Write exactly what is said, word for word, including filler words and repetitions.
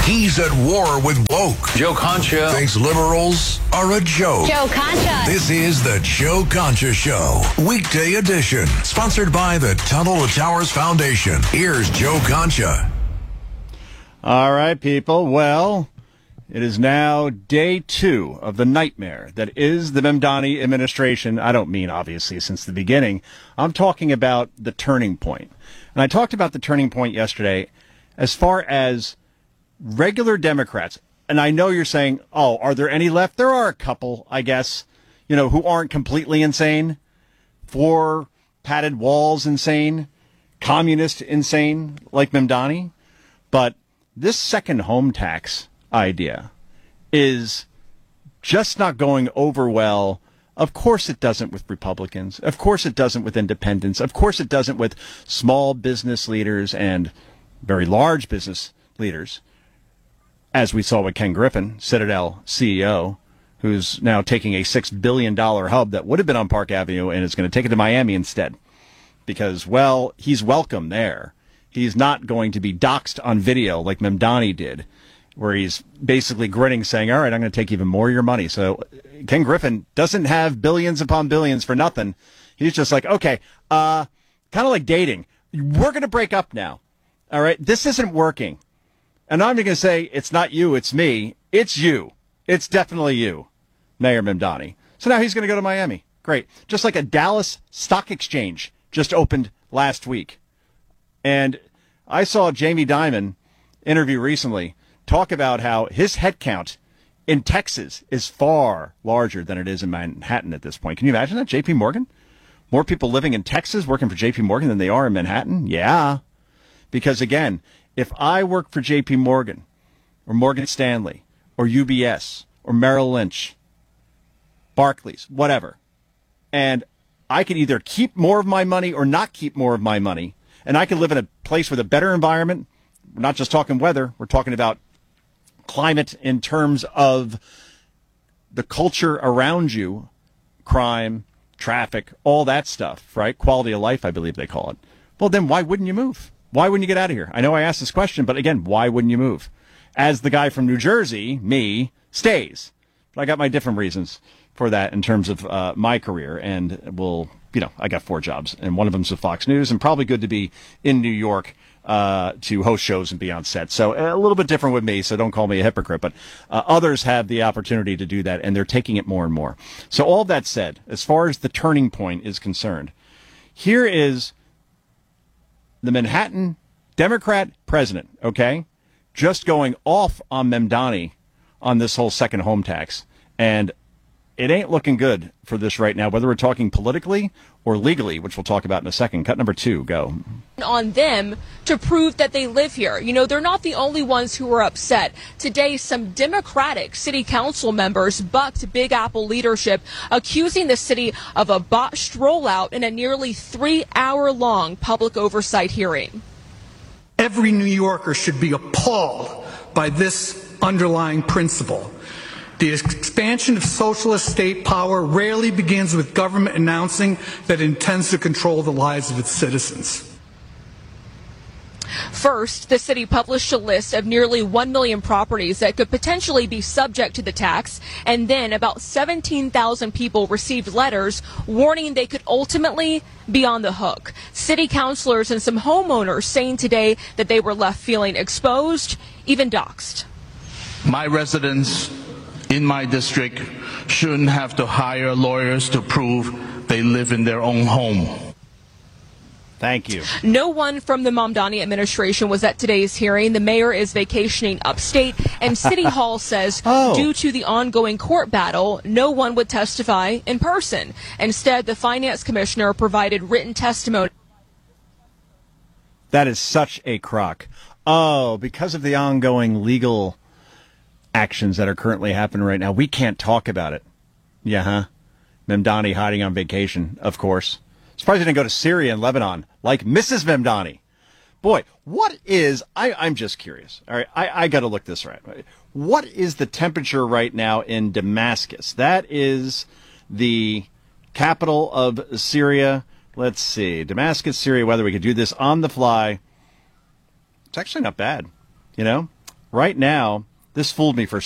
He's at war with woke. Joe Concha thinks liberals are a joke. Joe Concha. This is the Joe Concha Show, weekday edition, sponsored by the Tunnel to Towers Foundation. Here's Joe Concha. All right, people. Well, it is now day two of the nightmare that is the Mamdani administration. I don't mean, obviously, since the beginning. I'm talking about the turning point. And I talked about the turning point yesterday as far as regular Democrats. And I know you're saying, oh, are there any left? There are a couple, I guess, you know, who aren't completely insane. Four padded walls insane. Communist insane, like Mamdani. But this second home tax idea is just not going over well. Of course it doesn't with Republicans. Of course it doesn't with independents. Of course it doesn't with small business leaders and very large business leaders, as we saw with Ken Griffin, Citadel C E O, who's now taking a six billion dollars hub that would have been on Park Avenue and is going to take it to Miami instead. Because, well, he's welcome there. He's not going to be doxxed on video like Mamdani did, where he's basically grinning, saying, all right, I'm going to take even more of your money. So Ken Griffin doesn't have billions upon billions for nothing. He's just like, okay, uh, kind of like dating. We're going to break up now. All right, this isn't working. And I'm going to say, it's not you, it's me. It's you. It's definitely you, Mayor Mamdani. So now he's going to go to Miami. Great. Just like a Dallas Stock Exchange just opened last week. And I saw Jamie Dimon interview recently talk about how his headcount in Texas is far larger than it is in Manhattan at this point. Can you imagine that? J P Morgan? More people living in Texas working for J P Morgan than they are in Manhattan? Yeah. Because, again, if I work for J P Morgan or Morgan Stanley or U B S or Merrill Lynch, Barclays, whatever, and I could either keep more of my money or not keep more of my money, and I could live in a place with a better environment. We're not just talking weather. We're talking about climate in terms of the culture around you, crime, traffic, all that stuff, right? Quality of life, I believe they call it. Well, then why wouldn't you move? Why wouldn't you get out of here? I know I asked this question, but again, why wouldn't you move? As the guy from New Jersey, me, stays. But I got my different reasons for that in terms of uh, my career. And we'll, you know, I got four jobs, and one of them's with Fox News, and probably good to be in New York uh, to host shows and be on set. So a little bit different with me, so don't call me a hypocrite. But uh, others have the opportunity to do that, and they're taking it more and more. So all that said, as far as the turning point is concerned, here is the Manhattan Democrat president, okay, just going off on Mamdani on this whole second home tax. And it ain't looking good for this right now, whether we're talking politically or legally, which we'll talk about in a second. Cut number two, go. On them to prove that they live here. You know, they're not the only ones who are upset. Today, some Democratic city council members bucked Big Apple leadership, accusing the city of a botched rollout in a nearly three-hour-long public oversight hearing. Every New Yorker should be appalled by this underlying principle. The expansion of socialist state power rarely begins with government announcing that it intends to control the lives of its citizens. First, the city published a list of nearly one million properties that could potentially be subject to the tax, and then about seventeen thousand people received letters warning they could ultimately be on the hook. City councilors and some homeowners saying today that they were left feeling exposed, even doxxed. My residents in my district shouldn't have to hire lawyers to prove they live in their own home. Thank you. No one from the Mamdani administration was at today's hearing. The mayor is vacationing upstate, and City Hall says oh. due to the ongoing court battle, no one would testify in person. Instead, the finance commissioner provided written testimony. That is such a crock. Oh, because of the ongoing legal actions that are currently happening right now, we can't talk about it. Yeah, huh? Mamdani hiding on vacation, of course. Surprised he didn't go to Syria and Lebanon like Missus Mamdani. Boy, what is, I, I'm just curious. All right, I, I got to look this right. What is the temperature right now in Damascus? That is the capital of Syria. Let's see. Damascus, Syria, weather. We could do this on the fly. It's actually not bad, you know? right now, this fooled me for